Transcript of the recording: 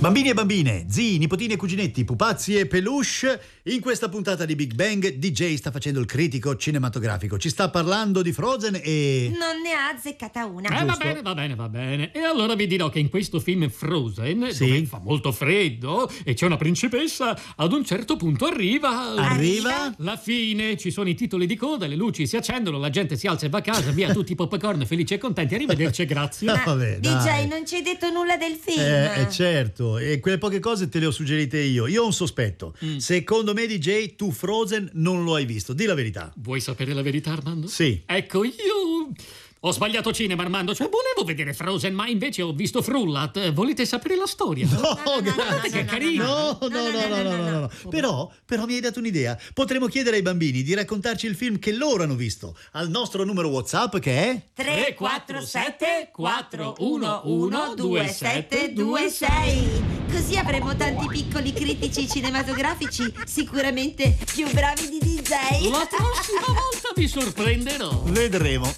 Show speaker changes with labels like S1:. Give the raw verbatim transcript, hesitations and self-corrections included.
S1: Bambini e bambine, zii, nipotini e cuginetti, pupazzi e peluche, in questa puntata di Big Bang D J sta facendo il critico cinematografico. Ci sta parlando di Frozen e...
S2: non ne ha azzeccata una.
S3: Eh, va bene, va bene, va bene. E allora vi dirò che in questo film Frozen,
S1: sì,
S3: dove fa molto freddo e c'è una principessa, ad un certo punto arriva...
S1: Arriva?
S3: La fine, ci sono i titoli di coda, le luci si accendono, la gente si alza e va a casa, via tutti i popcorn felici e contenti, arrivederci, grazie.
S2: Ma
S1: vabbè,
S2: D J,
S1: dai.
S2: non ci hai detto nulla del film.
S1: Eh, eh, certo, e quelle poche cose te le ho suggerite io. Io ho un sospetto.
S3: Mm.
S1: Secondo me, D J, tu Frozen non lo hai visto. Di la verità.
S3: Vuoi sapere la verità, Armando?
S1: Sì.
S3: Ecco, io... ho sbagliato cinema, Armando, cioè volevo vedere Frozen, ma invece ho visto Frullat. Volete sapere la storia?
S1: No,
S2: no, no,
S1: grazie.
S3: che carino.
S1: No, no, no, no, no, no, no, no. Però, però mi hai dato un'idea. Potremmo chiedere ai bambini di raccontarci il film che loro hanno visto al nostro numero WhatsApp che è
S2: tre quattro sette quattro uno uno due sette due sei. Così avremo tanti piccoli critici cinematografici, sicuramente più bravi di D J.
S3: La prossima volta vi sorprenderò.
S1: Vedremo.